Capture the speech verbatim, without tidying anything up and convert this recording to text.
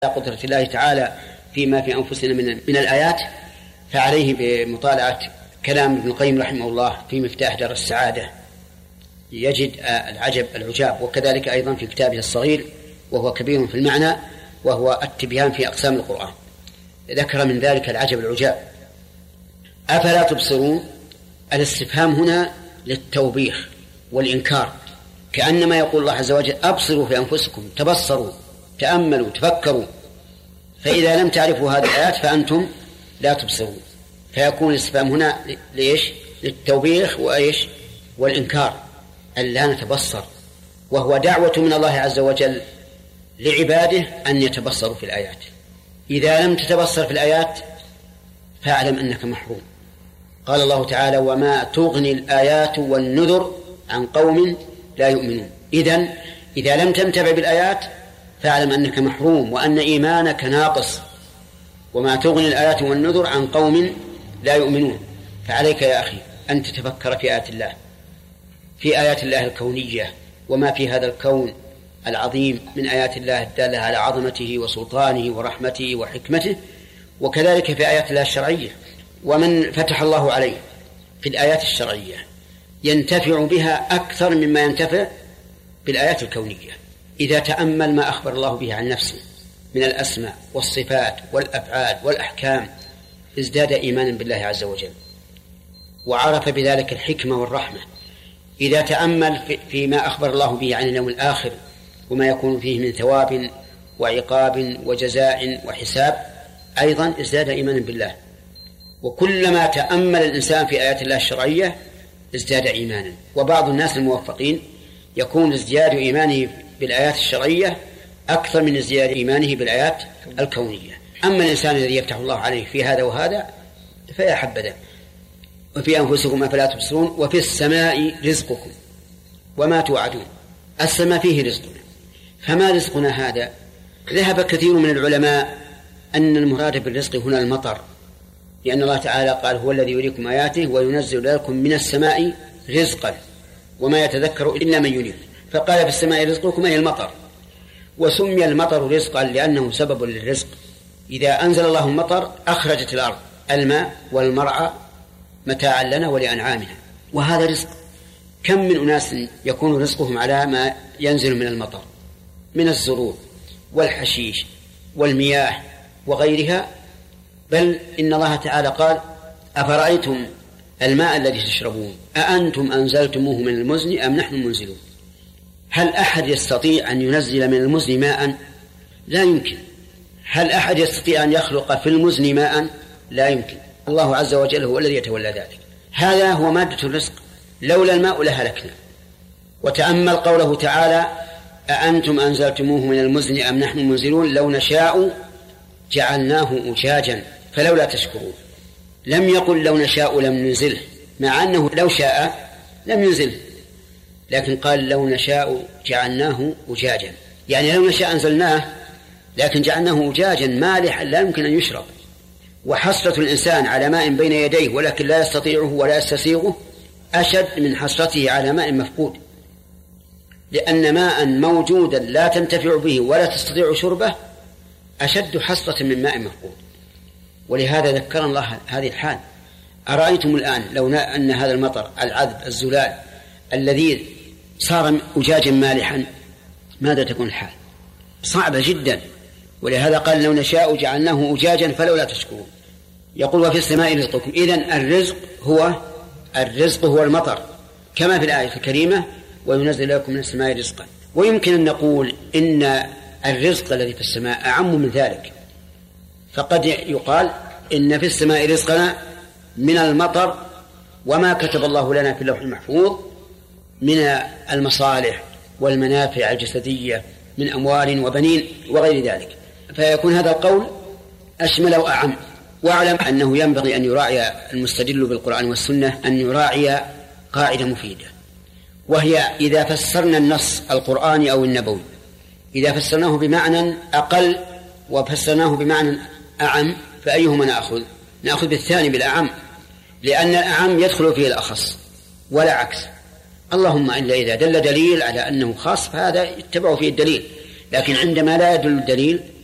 قدرة الله تعالى فيما في أنفسنا من, من الآيات، فعليه بمطالعة كلام ابن القيم رحمه الله في مفتاح دار السعادة، يجد العجب العجاب. وكذلك أيضا في كتابه الصغير وهو كبير في المعنى، وهو التبيان في أقسام القرآن، ذكر من ذلك العجب العجاب. أفلا تبصرون، الاستفهام هنا للتوبيخ والإنكار، كأنما يقول الله عز وجل أبصروا في أنفسكم، تبصروا، تأملوا، تفكروا، فإذا لم تعرفوا هذه الآيات فأنتم لا تبصرون. فيكون الاستفهام هنا ليش؟ للتوبيخ وإيش؟ والإنكار، أن لا نتبصر، وهو دعوة من الله عز وجل لعباده أن يتبصروا في الآيات. إذا لم تتبصر في الآيات فاعلم أنك محروم. قال الله تعالى: وما تغني الآيات والنذر عن قوم لا يؤمنون. إذن إذا لم تنتفع بالآيات فاعلم أنك محروم وأن إيمانك ناقص. وما تغني الآيات والنذر عن قوم لا يؤمنون. فعليك يا أخي أن تتفكر في آيات الله، في آيات الله الكونية، وما في هذا الكون العظيم من آيات الله الدالة على عظمته وسلطانه ورحمته وحكمته، وكذلك في آيات الله الشرعية. ومن فتح الله عليه في الآيات الشرعية ينتفع بها أكثر مما ينتفع بالآيات الكونية. إذا تأمل ما أخبر الله به عن نفسه من الأسماء والصفات والأفعال والأحكام ازداد إيمانا بالله عز وجل، وعرف بذلك الحكمة والرحمة. إذا تأمل فيما أخبر الله به عن اليوم الآخر وما يكون فيه من ثواب وعقاب وجزاء وحساب أيضا ازداد إيمانا بالله. وكلما تأمل الإنسان في آيات الله الشرعية ازداد إيمانا. وبعض الناس الموفقين يكون ازدياد إيمانه بالآيات الشرعية أكثر من ازدياد إيمانه بالآيات الكونية. أما الإنسان الذي يفتح الله عليه في هذا وهذا فيا حبذا. وفي أنفسكم أفلا تبصرون وفي السماء رزقكم وما توعدون. السماء فيه رزقنا، فما رزقنا هذا؟ ذهب كثير من العلماء أن المراد بالرزق هنا المطر، لأن الله تعالى قال: هو الذي يريكم آياته وينزل لكم من السماء رزقا وما يتذكر إلا من ينيب. فقال: في السماء رزقكم أي المطر. وسمي المطر رزقا لأنه سبب للرزق. إذا أنزل الله المطر أخرجت الأرض الماء والمرعى متاعا لنا ولأنعامنا، وهذا رزق. كم من أناس يكون رزقهم على ما ينزل من المطر من الزروع والحشيش والمياه وغيرها. بل إن الله تعالى قال: أفرأيتم الماء الذي تشربون أأنتم أنزلتموه من المزن أم نحن المنزلون. هل أحد يستطيع أن ينزل من المزن ماء؟ لا يمكن. هل أحد يستطيع أن يخلق في المزن ماء؟ لا يمكن. الله عز وجل هو الذي يتولى ذلك. هذا هو مادة الرزق، لولا الماء لهلكنا. وتأمل قوله تعالى: أأنتم أنزلتموه من المزن أم نحن المنزلون لو نشاء جعلناه أجاجا فلولا تشكرون. لم يقل لو نشاء لم ننزله، مع أنه لو شاء لم ينزله، لكن قال لو نشاء جعلناه أجاجا، يعني لو نشاء أنزلناه لكن جعلناه أجاجا مالحا لا يمكن أن يشرب. وحسرة الإنسان على ماء بين يديه ولكن لا يستطيعه ولا يستسيغه أشد من حسرته على ماء مفقود، لأن ماء موجودا لا تنتفع به ولا تستطيع شربه أشد حسرة من ماء مفقود. ولهذا ذكر الله هذه الحال. أرأيتم الآن لو أن هذا المطر العذب الزلال الذي صار أجاجا مالحا ماذا تكون الحال؟ صعبة جدا. ولهذا قال: لو نشاء جعلناه أجاجا فلولا تشكرون. يقول: وفي السماء رزقكم. إذن الرزق هو الرزق هو المطر كما في الآية الكريمة: وينزل لكم من السماء رزقا. ويمكن أن نقول إن الرزق الذي في السماء أعم من ذلك، فقد يقال إن في السماء رزقنا من المطر وما كتب الله لنا في اللوح المحفوظ من المصالح والمنافع الجسدية من أموال وبنين وغير ذلك. فيكون هذا القول أشمل وأعم. واعلم أنه ينبغي أن يراعي المستدل بالقرآن والسنة أن يراعي قاعدة مفيدة، وهي إذا فسرنا النص القرآني أو النبوي، إذا فسرناه بمعنى أقل وفسرناه بمعنى أعم فأيهما نأخذ؟ نأخذ بالثاني بالأعم، لأن الأعم يدخل فيه الأخص ولا عكس. اللهم إلا إذا دل دليل على أنه خاص فهذا يتبع فيه الدليل، لكن عندما لا يدل الدليل